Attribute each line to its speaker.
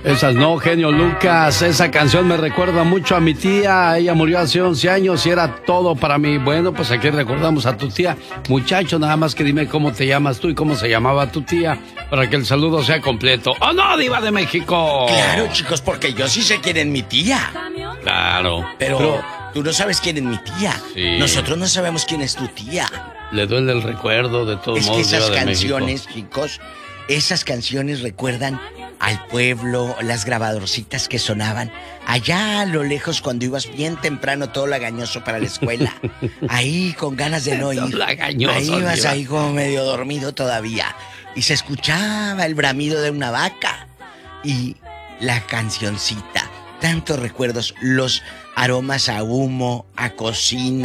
Speaker 1: Esas no, genio Lucas. Esa canción me recuerda mucho a mi tía. Ella murió hace 11 años y era todo para mí. Bueno, pues aquí recordamos a tu tía. Muchacho, nada más que dime cómo te llamas tú y cómo se llamaba tu tía para que el saludo sea completo. ¡Oh, no, Diva de México!
Speaker 2: Claro, chicos, porque yo sí sé quién es mi tía.
Speaker 1: Claro.
Speaker 2: Pero tú no sabes quién es mi tía.
Speaker 1: Sí.
Speaker 2: Nosotros no sabemos quién es tu tía.
Speaker 1: Le duele el recuerdo de todos modos.
Speaker 2: Es que esas
Speaker 1: Diva de
Speaker 2: canciones,
Speaker 1: México.
Speaker 2: chicos, esas canciones recuerdan al pueblo, las grabadorcitas que sonaban allá a lo lejos cuando ibas bien temprano, todo lagañoso para la escuela. Ahí con ganas de no ir.
Speaker 1: Lagañoso,
Speaker 2: ahí ibas
Speaker 1: Diva.
Speaker 2: ahí como medio dormido todavía. Y se escuchaba el bramido de una vaca. Y la cancioncita. Tantos recuerdos, los aromas a humo, a cocina.